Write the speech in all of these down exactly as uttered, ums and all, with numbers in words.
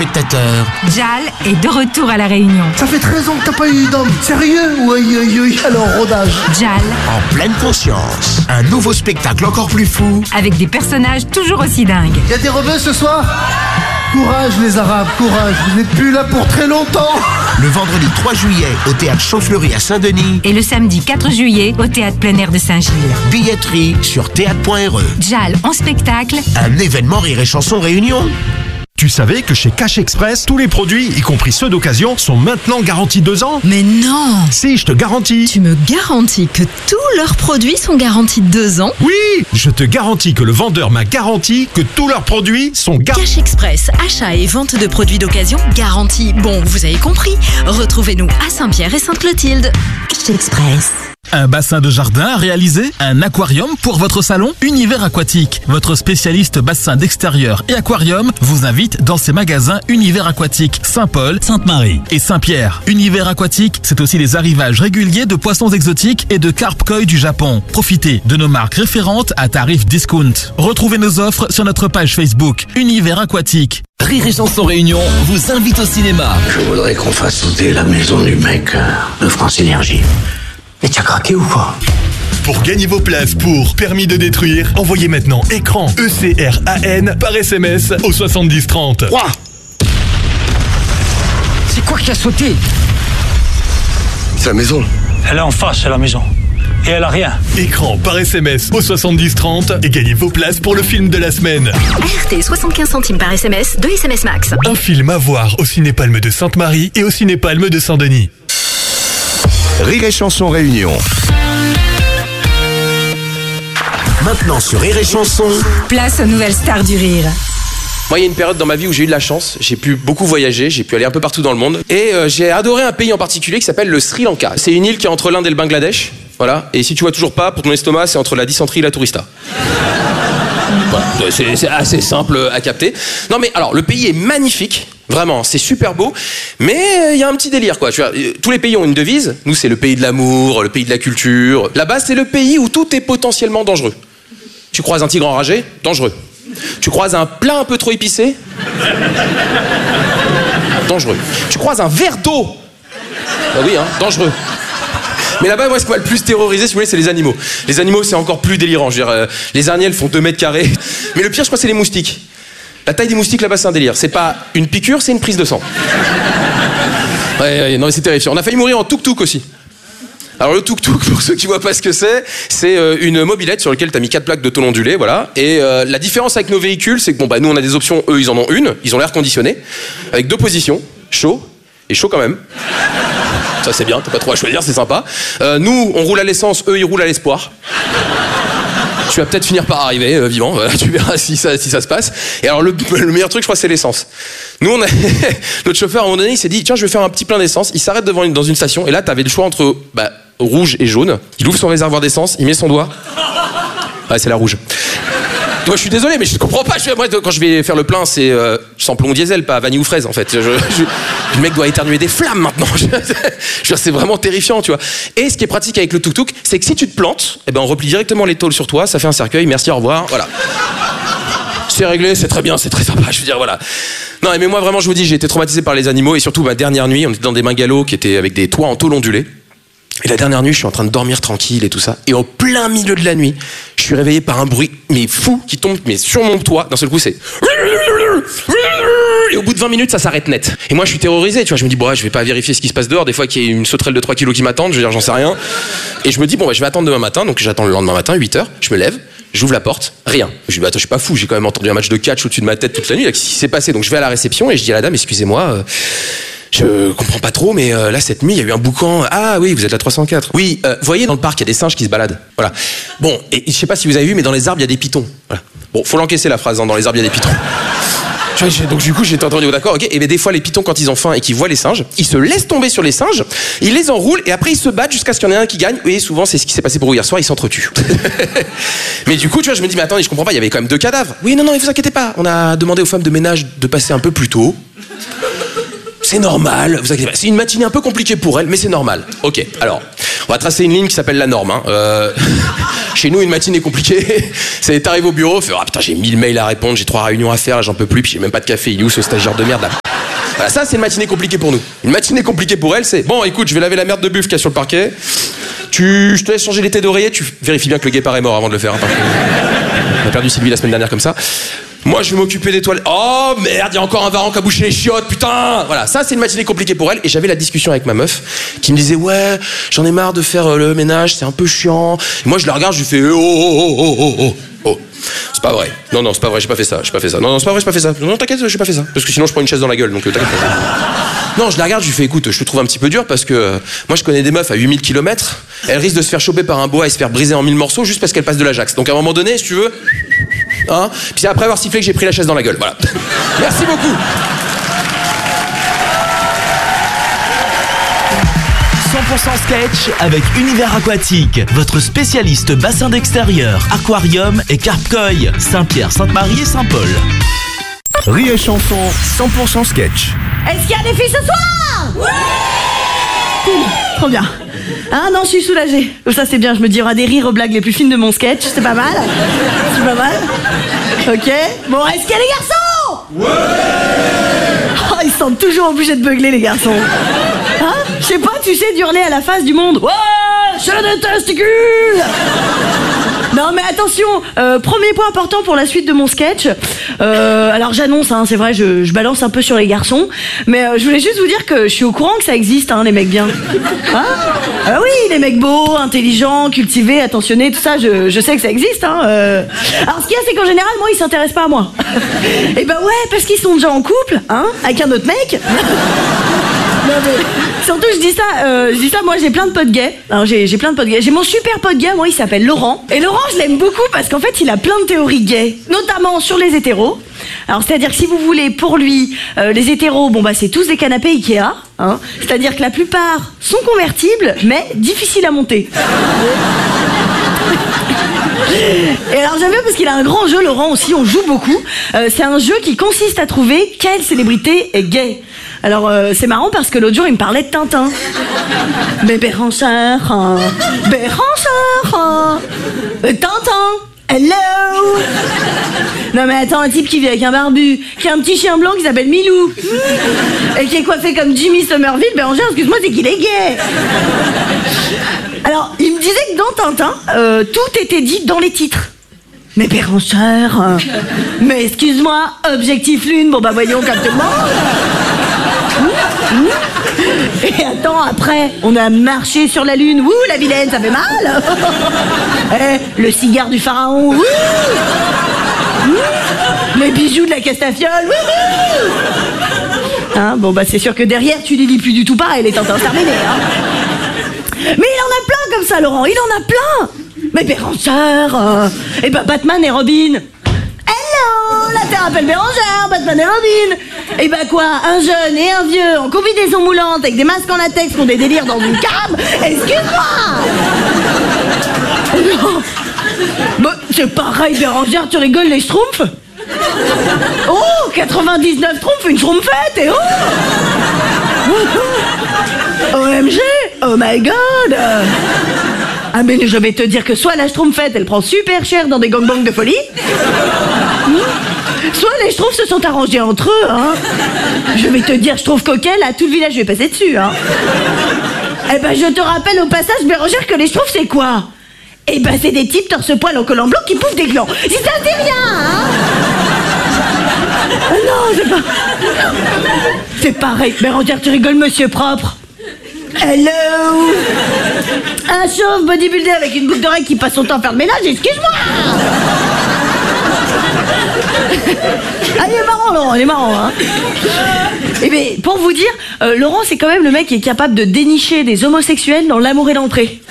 téléspectateurs. Jal est de retour à La Réunion. Ça fait treize ans que t'as pas eu d'homme. Sérieux? Oui, oui, oui. Alors, rodage. Jal. En pleine conscience. Un nouveau spectacle encore plus fou. Avec des personnages toujours aussi dingues. Y'a des rebeux ce soir? Courage les Arabes, courage. Vous n'êtes plus là pour très longtemps. Le vendredi trois juillet au théâtre Chaufleury à Saint-Denis. Et le samedi quatre juillet au théâtre plein air de Saint-Gilles. Billetterie sur théâtre point r e. Jal en spectacle. Un événement Rire et Chanson Réunion. Tu savais que chez Cash Express, tous les produits, y compris ceux d'occasion, sont maintenant garantis deux ans? Mais non! Si, je te garantis. Tu me garantis que tous leurs produits sont garantis deux ans? Oui! Je te garantis que le vendeur m'a garanti que tous leurs produits sont garantis. Cash Express, achat et vente de produits d'occasion garantis. Bon, vous avez compris. Retrouvez-nous à Saint-Pierre et Sainte-Clotilde. Cash Express. Un bassin de jardin à réaliser? Un aquarium pour votre salon? Univers Aquatique, votre spécialiste bassin d'extérieur et aquarium, vous invite dans ses magasins Univers Aquatique, Saint-Paul, Sainte-Marie et Saint-Pierre. Univers Aquatique, c'est aussi les arrivages réguliers de poissons exotiques et de carpe koi du Japon. Profitez de nos marques référentes à tarif discount. Retrouvez nos offres sur notre page Facebook Univers Aquatique. Rire et Chanson Réunion vous invite au cinéma. Je voudrais qu'on fasse sauter la maison du mec de France Énergie. Mais t'as craqué ou quoi? Pour gagner vos places pour Permis de détruire, envoyez maintenant écran E C R A N par S M S au soixante-dix trente. Quoi? C'est quoi qui a sauté? C'est la maison. Elle est en face, c'est la maison. Et elle a rien. Écran par S M S au soixante-dix trente et gagnez vos places pour le film de la semaine. R T soixante-quinze centimes par S M S, deux S M S max. Un film à voir au Cinépalme de Sainte-Marie et au Cinépalme de Saint-Denis. Rire et Chanson Réunion. Maintenant sur Rire et Chanson. Place aux nouvelles stars du rire. Moi, il y a une période dans ma vie où j'ai eu de la chance. J'ai pu beaucoup voyager, j'ai pu aller un peu partout dans le monde. Et euh, j'ai adoré un pays en particulier qui s'appelle le Sri Lanka. C'est une île qui est entre l'Inde et le Bangladesh. Voilà. Et si tu vois toujours pas, pour ton estomac, c'est entre la dysenterie et la tourista. Voilà. C'est, c'est assez simple à capter. Non mais alors, le pays est magnifique. Vraiment, c'est super beau, mais il y a un petit délire, quoi. Tu vois, tous les pays ont une devise. Nous, c'est le pays de l'amour, le pays de la culture. Là-bas, c'est le pays où tout est potentiellement dangereux. Tu croises un tigre enragé, dangereux. Tu croises un plat un peu trop épicé, dangereux. Tu croises un verre d'eau, bah oui, hein, dangereux. Mais là-bas, moi, ce qui m'a le plus terrorisé, si vous voulez, c'est les animaux. Les animaux, c'est encore plus délirant. Je veux dire, euh, les araignées, elles font deux mètres carrés. Mais le pire, je crois, c'est les moustiques. La taille des moustiques là-bas, c'est un délire. C'est pas une piqûre, c'est une prise de sang. Ouais, ouais, non, mais c'est terrifiant. On a failli mourir en tuk-tuk aussi. Alors le tuk-tuk, pour ceux qui voient pas ce que c'est, c'est euh, une mobilette sur laquelle t'as mis quatre plaques de tôle ondulée, voilà. Et euh, la différence avec nos véhicules, c'est que bon bah nous on a des options, eux ils en ont une, ils ont l'air conditionné, avec deux positions, chaud et chaud quand même. Ça c'est bien, t'as pas trop à choisir, c'est sympa. Euh, nous on roule à l'essence, eux ils roulent à l'espoir. Tu vas peut-être finir par arriver euh, vivant, voilà, tu verras si ça, si ça se passe. Et alors le, le meilleur truc je crois c'est l'essence. Nous on a notre chauffeur à un moment donné il s'est dit tiens je vais faire un petit plein d'essence. Il s'arrête devant une, dans une station et là t'avais le choix entre bah, rouge et jaune. Il ouvre son réservoir d'essence, il met son doigt. Ouais c'est la rouge. Moi je suis désolé mais je comprends pas. Je, moi quand je vais faire le plein c'est euh, samplon diesel pas vanille ou fraise en fait. Je, je, le mec doit éternuer des flammes maintenant. Je, je, c'est vraiment terrifiant tu vois. Et ce qui est pratique avec le tuk-tuk c'est que si tu te plantes, eh ben on replie directement les tôles sur toi, ça fait un cercueil, merci au revoir, voilà. C'est réglé, c'est très bien, c'est très sympa, je veux dire voilà. Non mais moi vraiment je vous dis j'ai été traumatisé par les animaux et surtout ma dernière nuit on était dans des bungalows qui étaient avec des toits en tôle ondulée. Et la dernière nuit, je suis en train de dormir tranquille et tout ça. Et au plein milieu de la nuit, je suis réveillé par un bruit, mais fou, qui tombe mais sur mon toit. D'un seul coup, c'est... Et au bout de vingt minutes, ça s'arrête net. Et moi, je suis terrorisé, tu vois. Je me dis, bon, ouais, je vais pas vérifier ce qui se passe dehors. Des fois, qu'il y a une sauterelle de trois kilos qui m'attend, je veux dire, j'en sais rien. Et je me dis, bon, bah, je vais attendre demain matin. Donc, j'attends le lendemain matin, huit heures. Je me lève, j'ouvre la porte, rien. Je dis, bah, attends, je suis pas fou, j'ai quand même entendu un match de catch au-dessus de ma tête toute la nuit. Qu'est-ce qui s'est passé? Donc, je vais à la réception et je dis à la dame, excusez-moi, euh, je comprends pas trop, mais euh, là, cette nuit, il y a eu un boucan. Ah oui, vous êtes la trois cent quatre. Oui, euh, vous voyez, dans le parc, il y a des singes qui se baladent. Voilà. Bon, et je sais pas si vous avez vu, mais dans les arbres, il y a des pitons. Voilà. Bon, faut l'encaisser, la phrase, hein, dans les arbres, il y a des pitons. Tu vois, donc du coup, j'étais entendu, d'accord, ok. Et bien, des fois, les pitons, quand ils ont faim et qu'ils voient les singes, ils se laissent tomber sur les singes, ils les enroulent et après, ils se battent jusqu'à ce qu'il y en ait un qui gagne. Et souvent, c'est ce qui s'est passé pour vous hier soir, ils s'entretuent. Mais du coup, tu vois, je me dis, mais attendez, je comprends pas, il y avait quand même deux cadavres. Oui, non, non, mais vous inquiétez pas. On a demandé aux femmes de ménage de passer un peu plus tôt. C'est normal, vous inquiétez pas. C'est une matinée un peu compliquée pour elle, mais c'est normal. Ok, alors, on va tracer une ligne qui s'appelle la norme. Hein. Euh... Chez nous, une matinée compliquée, c'est t'arrives au bureau, fais, ah putain, j'ai mille mails à répondre, j'ai trois réunions à faire, là, j'en peux plus, puis j'ai même pas de café, il est où ce stagiaire de merde là? Voilà, ça c'est une matinée compliquée pour nous. Une matinée compliquée pour elle, c'est bon, écoute, je vais laver la merde de buff qu'il y a sur le parquet. Tu, je te laisse changer les têtes d'oreiller. Tu vérifies bien que le guépard est mort avant de le faire. Hein, parce que on a perdu Sylvie la semaine dernière comme ça. Moi, je vais m'occuper des toilettes. Oh merde, il y a encore un varan qui a bouché les chiottes, putain. Voilà, ça c'est une matinée compliquée pour elle. Et j'avais la discussion avec ma meuf qui me disait ouais, j'en ai marre de faire le ménage, c'est un peu chiant. Et moi, je la regarde, je lui fais oh oh oh oh oh oh. C'est pas vrai. Non non, c'est pas vrai, j'ai pas fait ça, j'ai pas fait ça. Non non, c'est pas vrai, j'ai pas fait ça. Non, t'inquiète, j'ai pas fait ça. Parce que sinon, je prends une chaise dans la gueule, donc t'inquiète pas. Non, je la regarde, je lui fais écoute, je te trouve un petit peu dur parce que euh, moi je connais des meufs à huit mille kilomètres, elles risquent de se faire choper par un boa et se faire briser en mille morceaux juste parce qu'elles passent de l'Ajax. Donc à un moment donné, si tu veux, hein, puis c'est après avoir sifflé que j'ai pris la chaise dans la gueule. Voilà. Merci beaucoup. cent pour cent sketch avec Univers Aquatique, votre spécialiste bassin d'extérieur, aquarium et carpe-koi, Saint-Pierre, Sainte-Marie et Saint-Paul. Rire et chanson, cent pour cent sketch. Est-ce qu'il y a des filles ce soir? Ouais. Cool, trop bien. Ah non, je suis soulagée. Ça c'est bien, je me dis, il y aura des rires aux blagues les plus fines de mon sketch, c'est pas mal. C'est pas mal. Ok. Bon, est-ce qu'il y a les garçons? Ouais. Oh, ils se sentent toujours obligés de beugler les garçons. Hein? Je sais pas, tu sais, d'hurler à la face du monde. Ouais, j'ai des testicules. Non mais attention, euh, premier point important pour la suite de mon sketch. Euh, alors j'annonce, hein, c'est vrai, je, je balance un peu sur les garçons, mais euh, je voulais juste vous dire que je suis au courant que ça existe, hein, les mecs bien. Hein? Ah oui, les mecs beaux, intelligents, cultivés, attentionnés, tout ça, je, je sais que ça existe. Hein, euh. Alors ce qu'il y a, c'est qu'en général, moi, ils s'intéressent pas à moi. Et ben ouais, parce qu'ils sont déjà en couple, hein, avec un autre mec. Non mais surtout je dis ça, euh, je dis ça, moi j'ai plein de potes gays. Alors j'ai, j'ai plein de potes gays. J'ai mon super pote gay, moi il s'appelle Laurent. Et Laurent je l'aime beaucoup parce qu'en fait il a plein de théories gays, notamment sur les hétéros. Alors c'est-à-dire que si vous voulez, pour lui, euh, les hétéros, bon bah c'est tous des canapés Ikea, hein. C'est-à-dire que la plupart sont convertibles, mais difficiles à monter. Et alors j'aime bien parce qu'il a un grand jeu, Laurent aussi, on joue beaucoup. Euh, c'est un jeu qui consiste à trouver quelle célébrité est gay. Alors euh, c'est marrant parce que l'autre jour il me parlait de Tintin. Mais Béranger, hein, Béranger, hein, Tintin, hello. Non mais attends, un type qui vit avec un barbu, qui a un petit chien blanc qui s'appelle Milou, et qui est coiffé comme Jimmy Somerville, Béranger, excuse-moi, c'est qu'il est gay. Alors, il me disait que dans Tintin, euh, tout était dit dans les titres. Mais Béranger, euh, mais excuse-moi, Objectif Lune, bon bah voyons comme tout le monde. Et attends, après, on a marché sur la Lune, ouh, la vilaine, ça fait mal. Eh, le cigare du pharaon, ouh. Les bijoux de la Castafiole, ouh. Hein, bon bah c'est sûr que derrière, tu les lis plus du tout pareil, les Tintins terminés, hein. Mais il en a plein comme ça, Laurent, il en a plein. Mais Béranger, euh, et bah Batman et Robin. Hello, la Terre appelle Béranger, Batman et Robin. Et bah quoi, un jeune et un vieux en combinaison moulante avec des masques en latex qui ont des délires dans une cave. Excuse-moi. Non. Bah, c'est pareil, Béranger, tu rigoles, les schtroumpfs. Oh, quatre-vingt-dix-neuf schtroumpfs, une schtroumpfette, et oh. O M G, oh my god. Ah mais je vais te dire que soit la schtroumpfette elle prend super cher dans des gangbangs de folie, soit les schtroumpfs se sont arrangés entre eux, hein. Je vais te dire, je trouve coquel, à tout le village je vais passer dessus, hein. Eh ben je te rappelle au passage, Bérangère, que les schtroumpfs c'est quoi? Eh ben c'est des types torse-poil en collant blanc qui pouffent des glands. Si ça ne dit rien, hein. Non, c'est pas... C'est pareil, Bérangère, tu rigoles, monsieur propre. Hello. Un chauve bodybuildé avec une boucle d'oreille qui passe son temps à faire le ménage, excuse-moi. Ah, il est marrant, Laurent, il est marrant, hein. Eh bien, pour vous dire, euh, Laurent, c'est quand même le mec qui est capable de dénicher des homosexuels dans L'amour et l'entrée.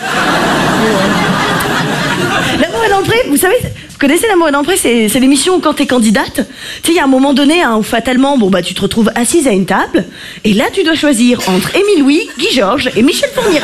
L'amour et l'entrée, vous savez... Vous connaissez L'amour et l'entrée, c'est, c'est l'émission où quand t'es candidate, tu sais, il y a un moment donné hein, où fatalement, bon bah tu te retrouves assise à une table, et là tu dois choisir entre Émile Louis, Guy Georges et Michel Fourniret.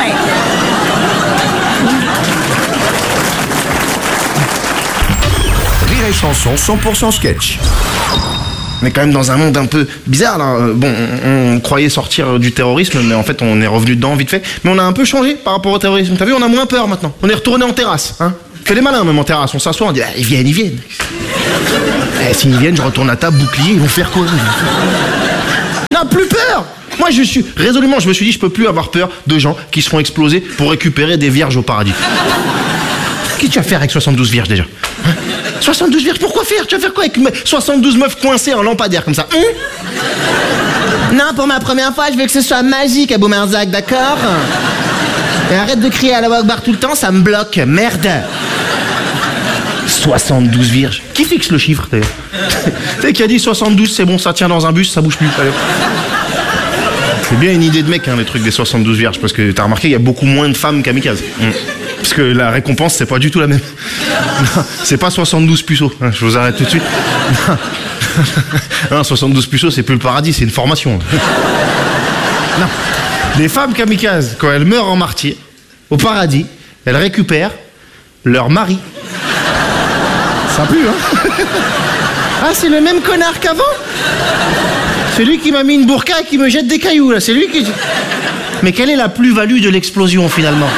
Rire et chanson cent pour cent sketch. On est quand même dans un monde un peu bizarre là. Bon, on, on croyait sortir du terrorisme, mais en fait on est revenu dedans vite fait. Mais on a un peu changé par rapport au terrorisme. T'as vu, on a moins peur maintenant. On est retourné en terrasse, hein. Fais les malins même en terrasse, on s'assoit, on dit ah, ils viennent, ils viennent. Eh, s'ils viennent, je retourne à table, bouclier, ils vont faire quoi? Non, plus peur. Moi, je suis résolument, je me suis dit, je peux plus avoir peur de gens qui se font exploser pour récupérer des vierges au paradis. Qu'est-ce que tu vas faire avec soixante-douze vierges déjà, hein? soixante-douze vierges, pourquoi faire? Tu vas faire quoi avec soixante-douze meufs coincées en lampadaire comme ça, hein? Non, pour ma première fois, je veux que ce soit magique à Boumerzac, d'accord? Et arrête de crier à la Akbar tout le temps, ça me bloque, merde. soixante-douze vierges. Qui fixe le chiffre, d'ailleurs? Tu sais qui a dit soixante-douze, c'est bon, ça tient dans un bus, ça bouge plus. Allez. C'est bien une idée de mec, hein, les trucs des soixante-douze vierges, parce que t'as remarqué, il y a beaucoup moins de femmes kamikazes. Mmh. Parce que la récompense, c'est pas du tout la même. Non, c'est pas soixante-douze puceaux, hein, je vous arrête tout de suite. Non, soixante-douze puceaux, c'est plus le paradis, c'est une formation. Non. Les femmes kamikazes, quand elles meurent en martyr, au paradis, elles récupèrent leur mari. Ça pue, hein? Ah, c'est le même connard qu'avant? C'est lui qui m'a mis une burqa et qui me jette des cailloux, là. C'est lui qui... Mais quelle est la plus-value de l'explosion, finalement?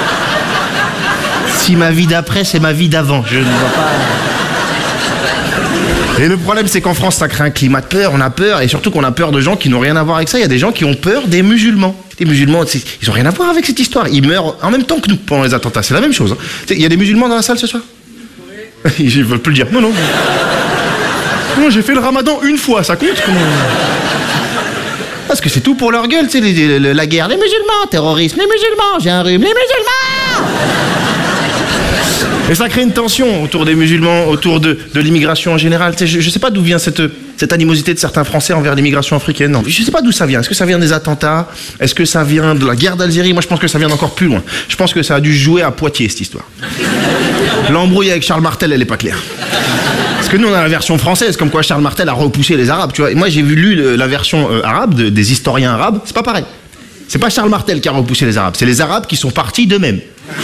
Si ma vie d'après, c'est ma vie d'avant, je ne vois pas... Et le problème, c'est qu'en France, ça crée un climat de peur, on a peur, et surtout qu'on a peur de gens qui n'ont rien à voir avec ça. Il y a des gens qui ont peur des musulmans. Les musulmans, ils n'ont rien à voir avec cette histoire. Ils meurent en même temps que nous pendant les attentats. C'est la même chose. Il y a des musulmans dans la salle ce soir? Oui. Ils veulent plus le dire. Non, non. Non, j'ai fait le ramadan une fois, ça compte? Comment... Parce que c'est tout pour leur gueule, tu sais, les, les, la guerre, les musulmans, terrorisme, les musulmans, j'ai un rhume, les musulmans. Et ça crée une tension autour des musulmans, autour de, de l'immigration en général. Tu sais, je, je sais pas d'où vient cette, cette animosité de certains Français envers l'immigration africaine. Non, je sais pas d'où ça vient. Est-ce que ça vient des attentats? Est-ce que ça vient de la guerre d'Algérie? Moi, je pense que ça vient d'encore plus loin. Je pense que ça a dû jouer à Poitiers, cette histoire. L'embrouille avec Charles Martel, elle est pas claire. Parce que nous, on a la version française, comme quoi Charles Martel a repoussé les Arabes, tu vois. Et moi, j'ai vu lu le, la version euh, arabe de, des historiens arabes. C'est pas pareil. C'est pas Charles Martel qui a repoussé les Arabes. C'est les Arabes qui sont partis d'eux-mêmes.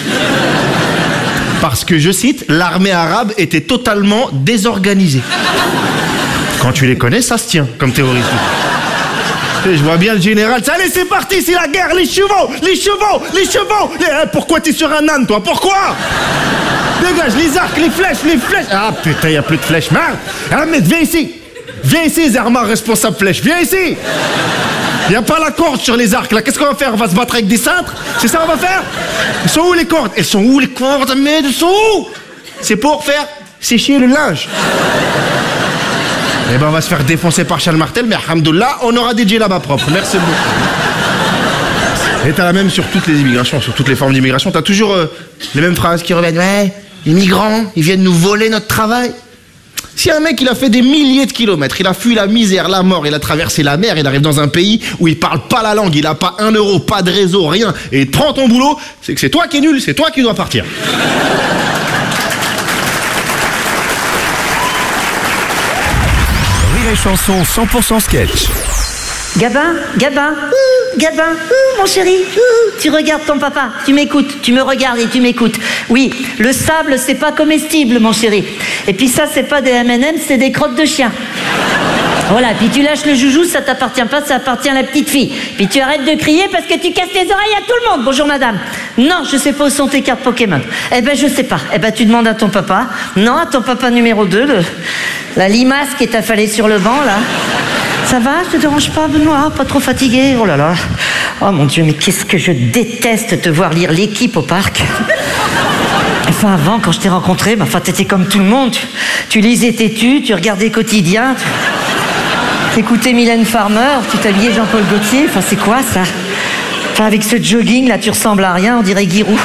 Parce que, je cite, l'armée arabe était totalement désorganisée. Quand tu les connais, ça se tient comme terroriste. Je vois bien le général. Allez, c'est parti, c'est la guerre, les chevaux, les chevaux, les chevaux. Eh, pourquoi t'es sur un âne, toi? Pourquoi? Dégage, les arcs, les flèches, les flèches. Ah putain, y a plus de flèches, merde. Ah, mais viens ici. Viens ici, Zerma, responsable flèche. Viens ici. Y a pas la corde sur les arcs, là. Qu'est-ce qu'on va faire? On va se battre avec des cintres? C'est ça qu'on va faire? Elles sont où les cordes? Elles sont où les cordes? Mais elles sont où? C'est pour faire sécher le linge. Eh ben, on va se faire défoncer par Charles Martel, mais alhamdoulilah, on aura des djellabas propres. Merci beaucoup. Et t'as la même sur toutes les immigrations, sur toutes les formes d'immigration. T'as toujours euh, les mêmes phrases qui reviennent. Ouais, les migrants, ils viennent nous voler notre travail. Si un mec, il a fait des milliers de kilomètres, il a fui la misère, la mort, il a traversé la mer, il arrive dans un pays où il parle pas la langue, il a pas un euro, pas de réseau, rien, et il prend ton boulot, c'est que c'est toi qui es nul, c'est toi qui dois partir. Rire et chanson cent pour cent sketch. Gabin, Gabin, ouh, Gabin, ouh, mon chéri, ouh, tu regardes ton papa, tu m'écoutes, tu me regardes et tu m'écoutes. Oui, le sable, c'est pas comestible, mon chéri. Et puis ça, c'est pas des M and M's, c'est des crottes de chien. Voilà, puis tu lâches le joujou, ça t'appartient pas, ça appartient à la petite fille. Puis tu arrêtes de crier parce que tu casses les oreilles à tout le monde. Bonjour madame. Non, je sais pas où sont tes cartes Pokémon. Eh ben je sais pas. Eh ben tu demandes à ton papa. Non, à ton papa numéro deux, le... la limace qui est affalée sur le banc, là. Ça va, je te dérange pas, Benoît? Pas trop fatigué? Oh là là. Oh mon Dieu, mais qu'est-ce que je déteste te voir lire L'équipe au parc. Enfin, avant, quand je t'ai rencontré, bah, enfin, t'étais comme tout le monde. Tu, tu lisais Tétu, tu regardais Quotidien, tu écoutais Mylène Farmer, tu t'habillais Jean-Paul Gaultier. Enfin, c'est quoi ça? Enfin, avec ce jogging, là, tu ressembles à rien, on dirait Giroud.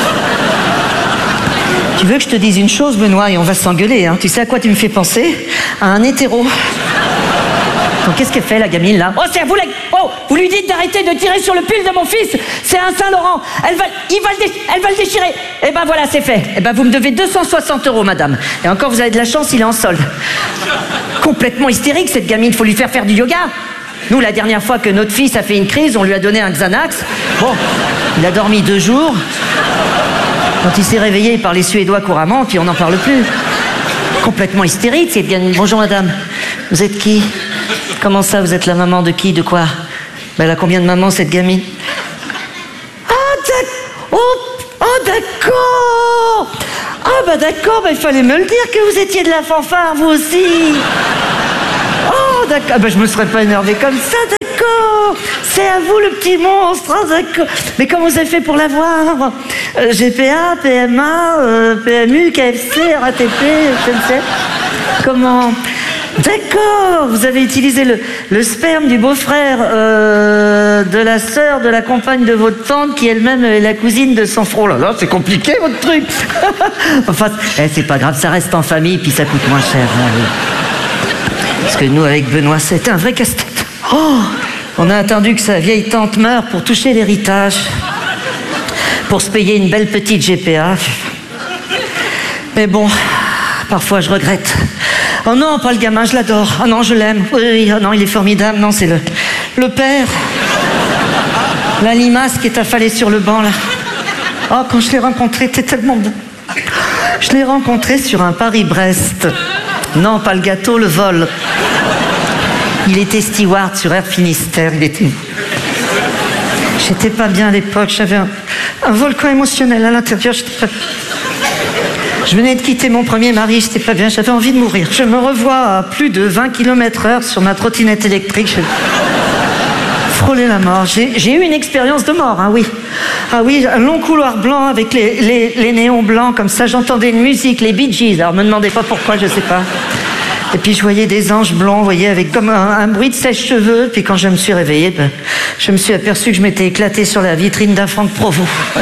Tu veux que je te dise une chose, Benoît, et on va s'engueuler, hein? Tu sais à quoi tu me fais penser? À un hétéro. Donc qu'est-ce qu'elle fait, la gamine, là? Oh, c'est à vous, la... Oh, vous lui dites d'arrêter de tirer sur le pull de mon fils. C'est un Saint-Laurent. Elle va... Il va le dé... Elle va le déchirer. Eh ben voilà, c'est fait. Eh ben vous me devez deux cent soixante euros, madame. Et encore, vous avez de la chance, il est en solde. Complètement hystérique, cette gamine. Faut lui faire faire du yoga. Nous, la dernière fois que notre fils a fait une crise, on lui a donné un Xanax. Bon, il a dormi deux jours. Quand il s'est réveillé, il parlait suédois couramment, puis on n'en parle plus. Complètement hystérique, cette gamine. Bonjour, madame. Vous êtes qui? Comment ça, vous êtes la maman de qui? De quoi? Ben, elle a combien de mamans, cette gamine? Ah, d'accord. Oh, oh, d'accord. Ah, bah d'accord, bah, il fallait me le dire que vous étiez de la fanfare, vous aussi. Oh, d'accord. Ben, je me serais pas énervée comme ça, d'accord. D'accord, c'est à vous le petit monstre, hein, d'accord. Mais comment vous avez fait pour l'avoir? euh, G P A, P M A, euh, P M U, K F C, R A T P, S N C F. Comment? D'accord, vous avez utilisé le, le sperme du beau-frère euh, de la sœur de la compagne de votre tante qui elle-même est la cousine de son frère. Oh là là, c'est compliqué votre truc. Enfin, eh, c'est pas grave, ça reste en famille puis ça coûte moins cher. Hein, oui. Parce que nous, avec Benoît, c'était un vrai casse-tête. Oh, on a attendu que sa vieille tante meure pour toucher l'héritage, pour se payer une belle petite G P A. Mais bon, parfois je regrette. Oh non, pas le gamin, je l'adore. Oh non, je l'aime. Oui, oui, oh non, il est formidable. Non, c'est le, le père. La limace qui est affalée sur le banc, là. Oh, quand je l'ai rencontré, t'es tellement beau. Je l'ai rencontré sur un Paris-Brest. Non, pas le gâteau, le vol. Il était steward sur Air Finistère. Il était... J'étais pas bien à l'époque. J'avais un, un volcan émotionnel à l'intérieur. J'étais pas... Je venais de quitter mon premier mari, j'étais pas bien, j'avais envie de mourir. Je me revois à plus de vingt kilomètres heure sur ma trottinette électrique. Je frôlais la mort. J'ai, j'ai eu une expérience de mort, hein, oui. Ah oui, un long couloir blanc avec les, les, les néons blancs, comme ça, j'entendais une musique, les Bee Gees. Alors, me demandez pas pourquoi, je sais pas. Et puis, je voyais des anges blancs, vous voyez, avec comme un, un bruit de sèche-cheveux. Puis, quand je me suis réveillée, ben, je me suis aperçu que je m'étais éclatée sur la vitrine d'un Franck Provost. Ouais.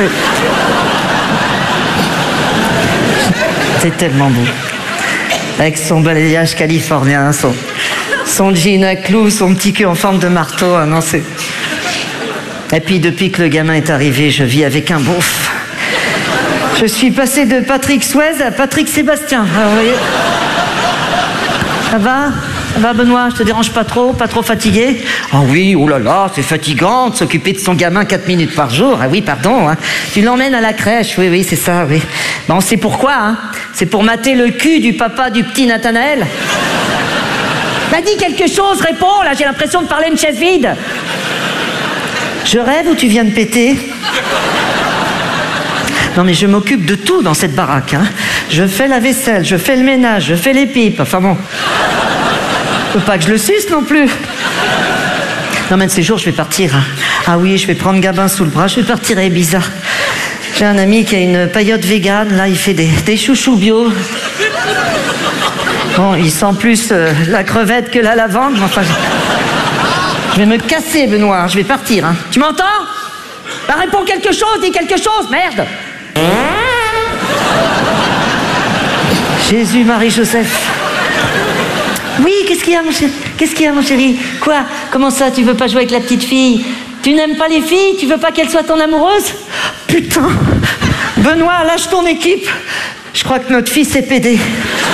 C'est tellement beau. Avec son balayage californien, son, son jean à clous, son petit cul en forme de marteau. Ah non, c'est... Et puis depuis que le gamin est arrivé, je vis avec un beauf. Je suis passé de Patrick Swayze à Patrick Sébastien. Alors, vous voyez... Ça va? Ça va, Benoît? Je te dérange pas trop? Pas trop fatigué? Ah oui, oh là là, c'est fatigant de s'occuper de son gamin quatre minutes par jour. Ah oui, pardon, hein. Tu l'emmènes à la crèche, oui, oui, c'est ça, oui. Bon, c'est pourquoi, hein. C'est pour mater le cul du papa du petit Nathanaël. Bah dis quelque chose, réponds, là, j'ai l'impression de parler à une chaise vide. Je rêve ou tu viens de péter? Non mais je m'occupe de tout dans cette baraque, hein. Je fais la vaisselle, je fais le ménage, je fais les pipes, enfin bon... Faut pas que je le suce non plus. Non, mais de ces jours, je vais partir. Hein. Ah oui, je vais prendre Gabin sous le bras. Je vais partir à Ibiza. J'ai un ami qui a une paillote végane. Là, il fait des, des chouchous bio. Bon, il sent plus euh, la crevette que la lavande. Mais enfin, je... je vais me casser, Benoît. Je vais partir. Hein. Tu m'entends? Bah, réponds quelque chose, dis quelque chose, merde. Jésus, Marie, Joseph. Oui, qu'est-ce qu'il y a, mon chéri? Qu'est-ce qu'il y a, mon chéri? Quoi? Comment ça, tu veux pas jouer avec la petite fille? Tu n'aimes pas les filles? Tu veux pas qu'elle soit ton amoureuse? Putain! Benoît, lâche ton équipe. Je crois que notre fils est pédé.